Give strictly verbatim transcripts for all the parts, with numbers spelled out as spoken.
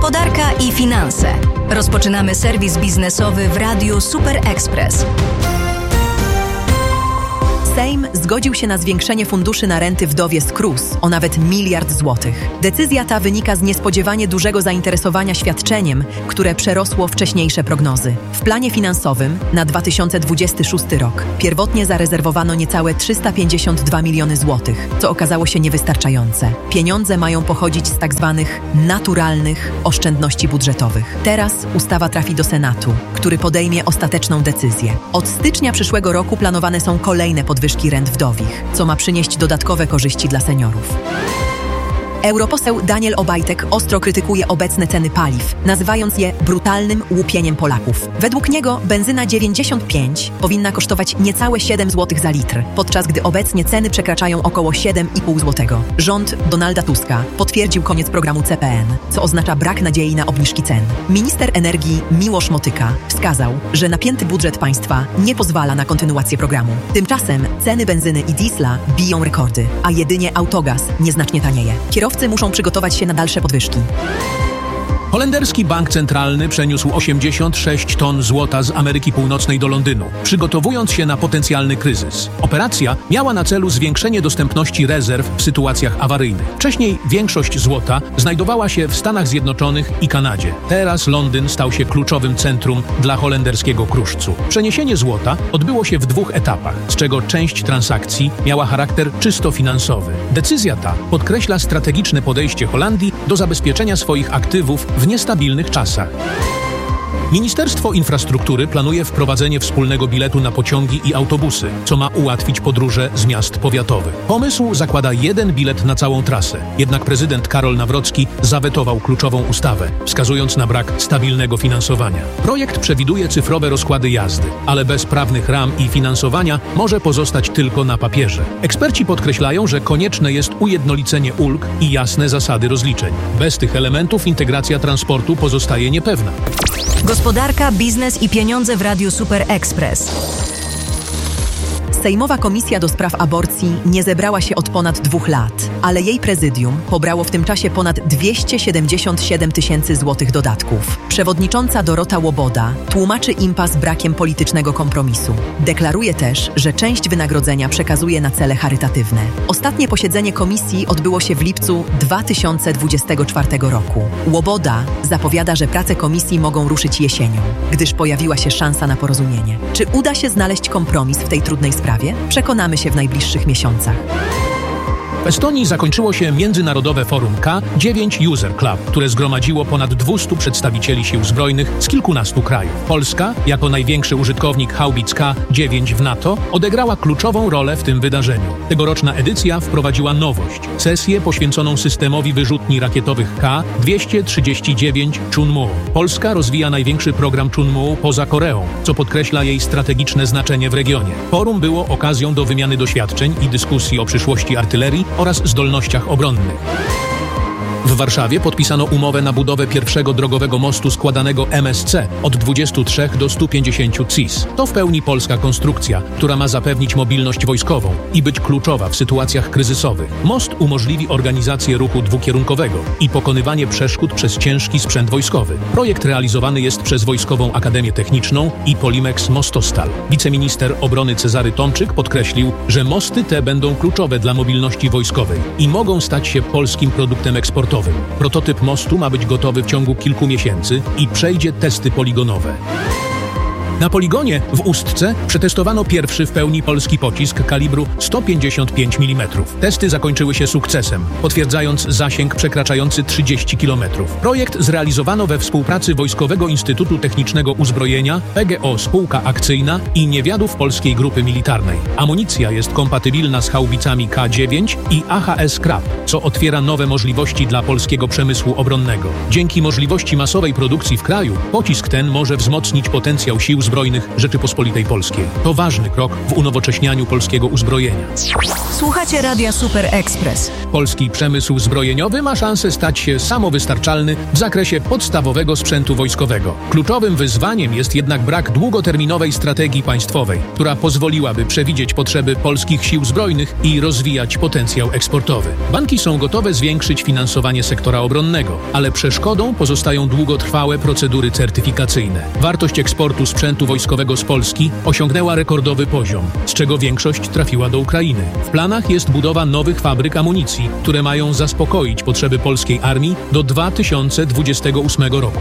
Gospodarka i finanse. Rozpoczynamy serwis biznesowy w Radiu Super Express. Sejm zgodził się na zwiększenie funduszy na renty wdowie z K R U S o nawet miliard złotych. Decyzja ta wynika z niespodziewanie dużego zainteresowania świadczeniem, które przerosło wcześniejsze prognozy. W planie finansowym na dwa tysiące dwudziesty szósty rok pierwotnie zarezerwowano niecałe trzysta pięćdziesiąt dwa miliony złotych, co okazało się niewystarczające. Pieniądze mają pochodzić z tak zwanych naturalnych oszczędności budżetowych. Teraz ustawa trafi do Senatu, który podejmie ostateczną decyzję. Od stycznia przyszłego roku planowane są kolejne podwyżki rent wdowich, co ma przynieść dodatkowe korzyści dla seniorów. Europoseł Daniel Obajtek ostro krytykuje obecne ceny paliw, nazywając je brutalnym łupieniem Polaków. Według niego benzyna dziewięćdziesiąt pięć powinna kosztować niecałe siedem złotych za litr, podczas gdy obecnie ceny przekraczają około siedem i pół złotego. Rząd Donalda Tuska potwierdził koniec programu C P N, co oznacza brak nadziei na obniżki cen. Minister energii Miłosz Motyka wskazał, że napięty budżet państwa nie pozwala na kontynuację programu. Tymczasem ceny benzyny i diesla biją rekordy, a jedynie autogaz nieznacznie tanieje. Kierowcy muszą przygotować się na dalsze podwyżki. Holenderski Bank Centralny przeniósł osiemdziesiąt sześć ton złota z Ameryki Północnej do Londynu, przygotowując się na potencjalny kryzys. Operacja miała na celu zwiększenie dostępności rezerw w sytuacjach awaryjnych. Wcześniej większość złota znajdowała się w Stanach Zjednoczonych i Kanadzie. Teraz Londyn stał się kluczowym centrum dla holenderskiego kruszcu. Przeniesienie złota odbyło się w dwóch etapach, z czego część transakcji miała charakter czysto finansowy. Decyzja ta podkreśla strategiczne podejście Holandii do zabezpieczenia swoich aktywów w niestabilnych czasach. Ministerstwo Infrastruktury planuje wprowadzenie wspólnego biletu na pociągi i autobusy, co ma ułatwić podróże z miast powiatowych. Pomysł zakłada jeden bilet na całą trasę, jednak prezydent Karol Nawrocki zawetował kluczową ustawę, wskazując na brak stabilnego finansowania. Projekt przewiduje cyfrowe rozkłady jazdy, ale bez prawnych ram i finansowania może pozostać tylko na papierze. Eksperci podkreślają, że konieczne jest ujednolicenie ulg i jasne zasady rozliczeń. Bez tych elementów integracja transportu pozostaje niepewna. Gospodarka, biznes i pieniądze w Radiu Super Express. Sejmowa Komisja do Spraw Aborcji nie zebrała się od ponad dwóch lat, ale jej prezydium pobrało w tym czasie ponad dwieście siedemdziesiąt siedem tysięcy złotych dodatków. Przewodnicząca Dorota Łoboda tłumaczy impas brakiem politycznego kompromisu. Deklaruje też, że część wynagrodzenia przekazuje na cele charytatywne. Ostatnie posiedzenie komisji odbyło się w lipcu dwa tysiące dwudziestego czwartego roku. Łoboda zapowiada, że prace komisji mogą ruszyć jesienią, gdyż pojawiła się szansa na porozumienie. Czy uda się znaleźć kompromis w tej trudnej sprawie? Przekonamy się w najbliższych miesiącach. W Estonii zakończyło się Międzynarodowe Forum K dziewięć User Club, które zgromadziło ponad dwustu przedstawicieli sił zbrojnych z kilkunastu krajów. Polska, jako największy użytkownik haubic K dziewięć w NATO, odegrała kluczową rolę w tym wydarzeniu. Tegoroczna edycja wprowadziła nowość – sesję poświęconą systemowi wyrzutni rakietowych K dwieście trzydzieści dziewięć Chunmoo. Polska rozwija największy program Chunmoo poza Koreą, co podkreśla jej strategiczne znaczenie w regionie. Forum było okazją do wymiany doświadczeń i dyskusji o przyszłości artylerii oraz zdolnościach obronnych. W Warszawie podpisano umowę na budowę pierwszego drogowego mostu składanego M S C od dwudziestu trzech do stu pięćdziesięciu C I S. To w pełni polska konstrukcja, która ma zapewnić mobilność wojskową i być kluczowa w sytuacjach kryzysowych. Most umożliwi organizację ruchu dwukierunkowego i pokonywanie przeszkód przez ciężki sprzęt wojskowy. Projekt realizowany jest przez Wojskową Akademię Techniczną i Polimex Mostostal. Wiceminister obrony Cezary Tomczyk podkreślił, że mosty te będą kluczowe dla mobilności wojskowej i mogą stać się polskim produktem eksportowym. Prototyp mostu ma być gotowy w ciągu kilku miesięcy i przejdzie testy poligonowe. Na poligonie w Ustce przetestowano pierwszy w pełni polski pocisk kalibru sto pięćdziesiąt pięć milimetrów. Testy zakończyły się sukcesem, potwierdzając zasięg przekraczający trzydzieści kilometrów. Projekt zrealizowano we współpracy Wojskowego Instytutu Technicznego Uzbrojenia, P G O Spółka Akcyjna i Niewiadów Polskiej Grupy Militarnej. Amunicja jest kompatybilna z haubicami K dziewięć i A H S Krab, co otwiera nowe możliwości dla polskiego przemysłu obronnego. Dzięki możliwości masowej produkcji w kraju, pocisk ten może wzmocnić potencjał sił zbrojnych Zbrojnych Rzeczypospolitej Polskiej. To ważny krok w unowocześnianiu polskiego uzbrojenia. Słuchacie Radia Super Express. Polski przemysł zbrojeniowy ma szansę stać się samowystarczalny w zakresie podstawowego sprzętu wojskowego. Kluczowym wyzwaniem jest jednak brak długoterminowej strategii państwowej, która pozwoliłaby przewidzieć potrzeby polskich sił zbrojnych i rozwijać potencjał eksportowy. Banki są gotowe zwiększyć finansowanie sektora obronnego, ale przeszkodą pozostają długotrwałe procedury certyfikacyjne. Wartość eksportu sprzętu wojskowego z Polski osiągnęła rekordowy poziom, z czego większość trafiła do Ukrainy. W planach jest budowa nowych fabryk amunicji, które mają zaspokoić potrzeby polskiej armii do dwa tysiące dwudziestego ósmego roku.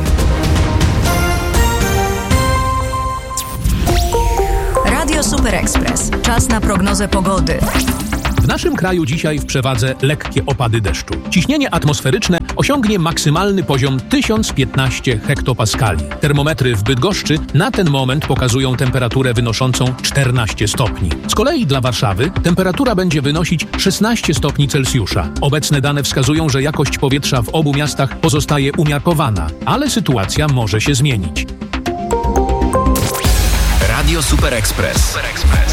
Radio Super Express. Czas na prognozę pogody. W naszym kraju dzisiaj w przewadze lekkie opady deszczu. Ciśnienie atmosferyczne osiągnie maksymalny poziom tysiąc piętnaście hektopaskali. Termometry w Bydgoszczy na ten moment pokazują temperaturę wynoszącą czternaście stopni. Z kolei dla Warszawy temperatura będzie wynosić szesnaście stopni Celsjusza. Obecne dane wskazują, że jakość powietrza w obu miastach pozostaje umiarkowana, ale sytuacja może się zmienić. Radio Super Express. Super Express.